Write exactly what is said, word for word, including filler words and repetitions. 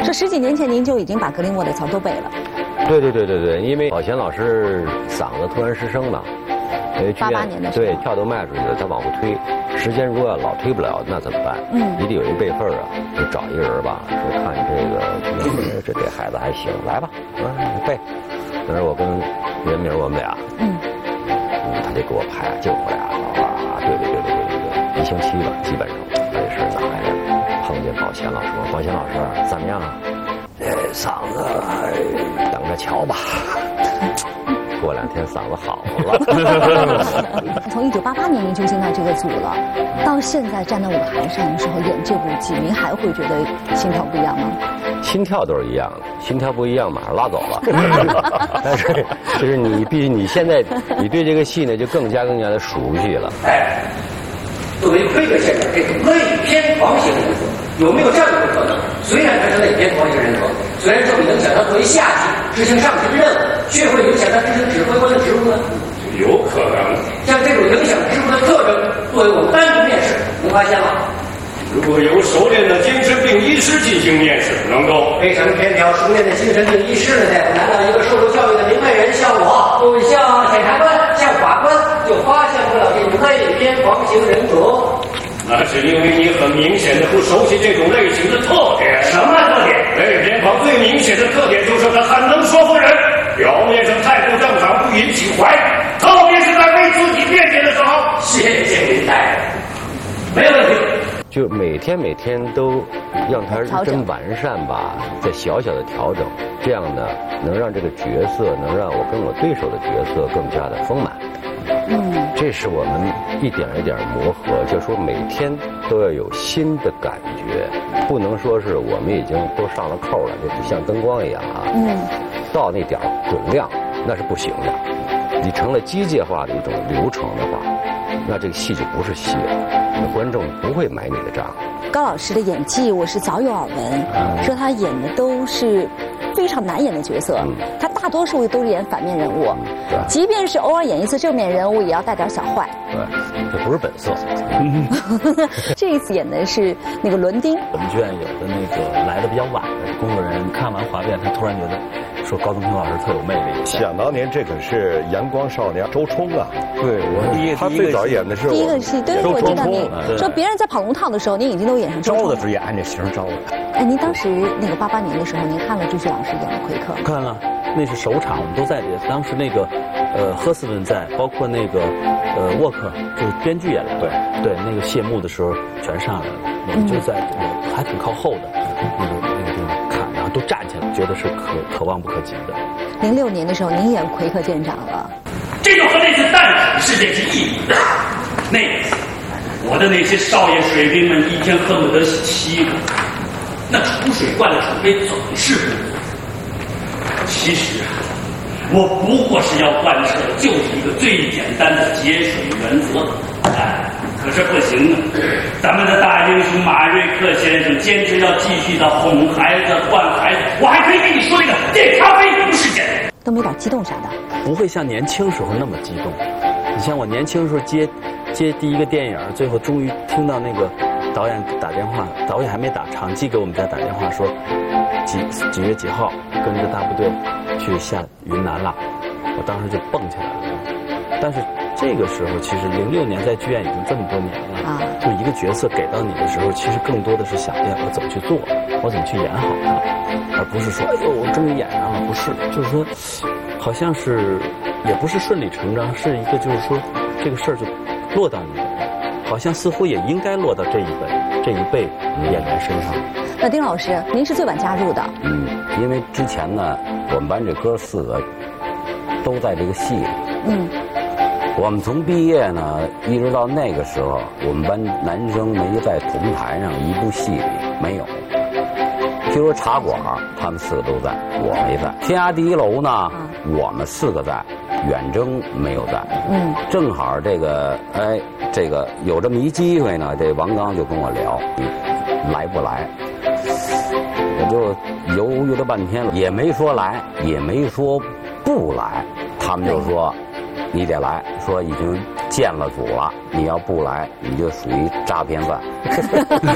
说十几年前您就已经把格林沃的词都背了。 对对对对对，因为老钱老师嗓子突然失声了， 八八年的时候， 对，票都卖出去了，他往后推，时间如果要老推不了，那怎么办？嗯，你得有一备份啊，就找一个人吧，说看这个这这孩子还行，来吧，啊，你背。当时我跟袁明我们俩，嗯，他就给我排，就我俩，啊，对对对对对对，一星期吧，基本上这事拿来了。碰见宝钱老师，宝钱老师怎么样啊？这嗓子等着瞧吧。过两天嗓子好了。 从一九八八年您就进到这个组了，到现在站在舞台上的时候演这部剧，您还会觉得心跳不一样吗？ 心跳都是一样的，心跳不一样马上拉走了。但是就是你必须你现在你对这个戏呢就更加更加的熟悉了。 哎，作为推格县的这种类偏狂型人格，有没有这样一个可能？虽然他是类偏狂型人格，虽然受影响他作为下级执行上级的任务，却会影响他执行指挥官的职务呢？ 有可能。 像这种影响职务的特征，作为我们单独面试，能发现吗？ 如果由熟练的精神病医师进行面试，能够非常偏条熟练的精神病医师的大夫，难道一个受过教育的明白人像我，不像检察官、像法官，就发现不了这种类偏狂型人格？ 那是因为你很明显的不熟悉这种类型的特点。 什么特点？ 类偏狂最明显的特点就是他很能说服人，表面上太不正常，不引起怀疑，特别是在为自己辩解的时候。 谢谢您大人，没有问题。 就每天每天都让它日臻完善吧，再小小的调整，这样呢能让这个角色，能让我跟我对手的角色更加的丰满。嗯，这是我们一点一点磨合，就说每天都要有新的感觉，不能说是我们已经都上了扣了，就像灯光一样啊，嗯，到那点准亮那是不行的。你成了机械化的一种流程的话，那这个戏就不是戏了，那观众不会买你的账。 高老师的演技我是早有耳闻，嗯、说他演的都是非常难演的角色，嗯、他大多数都是演反面人物，嗯、即便是偶尔演一次正面人物，也要带点小坏。 对，这不是本色。 这一次演的是那个伦丁。 我们剧院有的那个来的比较晚的工作人员，看完华变，他突然觉得说高宗平老师特有魅力。 想当年这可是阳光少年周冲啊！ 对，我第一他最早演的是第一个戏，对，我知道您说别人在跑龙套的时候，您已经都演上周冲招的直接按这形招的。 哎，您当时那个八八年的时候，您看了朱旭老师演的奎克？ 看了，那是首场，我们都在里。当时那个呃赫斯顿在，包括那个呃沃克，就是编剧也来。 对对，那个谢幕的时候全上来了，我们就在我还挺靠后的那个那个地方看，然后都站起来，觉得是可可望不可及的。 零六年的时候，您演奎克舰长了。 这就和那次弹水事件是一模一样。那次，我的那些少爷水兵们一天恨不得洗七个，那储水罐的储备总是不足。其实啊，我不过是要贯彻的就是一个最简单的节水原则。哎，可是不行啊！咱们的大英雄马瑞克先生坚持要继续的哄孩子、灌孩子。我还可以跟你说那个电咖啡壶事件。 都没点激动啥的， 不会像年轻时候那么激动。你像我年轻时候接接第一个电影，最后终于听到那个导演打电话，导演还没打，场记给我们家打电话说几几月几号跟着大部队去下云南了，我当时就蹦起来了。但是这个时候，其实零六年在剧院已经这么多年了，啊，就一个角色给到你的时候，其实更多的是想，哎，我怎么去做，我怎么去演好它，而不是说，哎呦，我终于演上了，不是，就是说，好像是，也不是顺理成章，是一个就是说，这个事儿就落到你，好像似乎也应该落到这一辈这一辈演员身上。 那丁老师，您是最晚加入的， 嗯，因为之前呢，我们班这哥四个都在这个戏里，嗯。我们从毕业呢，一直到那个时候，我们班男生没在同台上一部戏里没有。就说茶馆，他们四个都在，我没在。天涯第一楼呢，我们四个在，远征没有在。嗯，正好这个，哎，这个有这么一机会呢，这王刚就跟我聊，你来不来？我就犹豫了半天了，也没说来，也没说不来，他们就说。你得来，说已经建了组了，你要不来，你就属于诈骗犯。